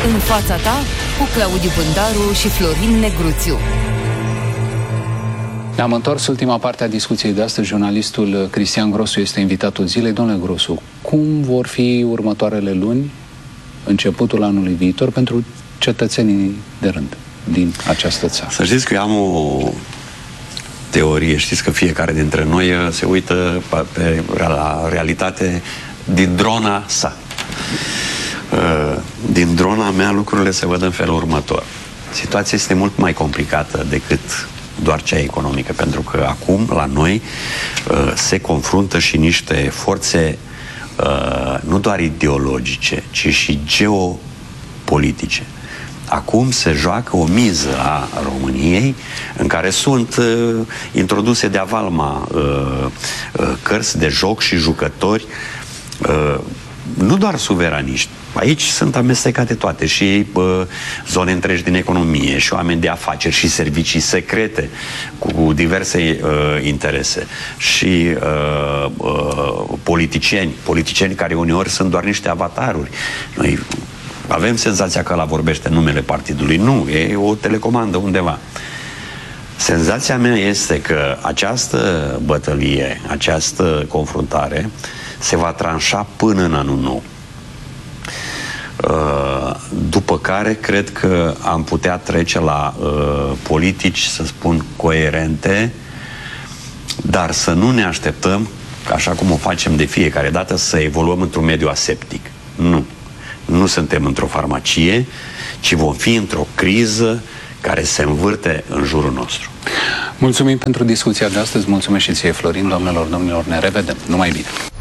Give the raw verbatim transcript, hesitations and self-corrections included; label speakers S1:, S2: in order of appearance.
S1: În fața ta, cu Claudiu Bândaru și Florin Negruțiu.
S2: Ne-am întors ultima parte a discuției de astăzi. Jurnalistul Cristian Grosu este invitatul zilei. Domnule Grosu, cum vor fi următoarele luni, începutul anului viitor, pentru cetățenii de rând din această țară?
S3: Să știți că eu am o teorie. Știți că fiecare dintre noi se uită pe la realitate din drona sa. Din drona mea lucrurile se văd în felul următor. Situația este mult mai complicată decât doar cea economică, pentru că acum la noi uh, se confruntă și niște forțe uh, nu doar ideologice, ci și geopolitice. Acum se joacă o miză a României în care sunt uh, introduse de avalma uh, uh, cărți de joc și jucători uh, nu doar suveraniști. Aici sunt amestecate toate, și uh, zone întregi din economie, și oameni de afaceri, și servicii secrete cu diverse uh, interese, și uh, uh, politicieni, politicieni care uneori sunt doar niște avataruri. Noi avem senzația că ăla vorbește numele partidului. Nu, e o telecomandă undeva. Senzația mea este că această bătălie, această confruntare se va tranșa până în anul nou. După care cred că am putea trece la uh, politici, să spun, coerente, dar să nu ne așteptăm, așa cum o facem de fiecare dată, să evoluăm într-un mediu aseptic. Nu. Nu suntem într-o farmacie, ci vom fi într-o criză care se învârte în jurul nostru.
S2: Mulțumim pentru discuția de astăzi, mulțumesc și ție, Florin, doamnelor, domnilor, ne revedem. Numai bine!